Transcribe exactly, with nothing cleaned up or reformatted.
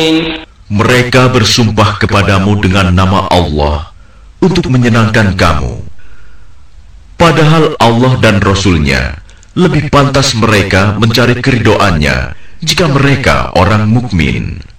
Mereka bersumpah kepadamu dengan nama Allah untuk menyenangkan kamu. Padahal Allah dan Rasul-Nya lebih pantas mereka mencari keridhoannya jika mereka orang mukmin.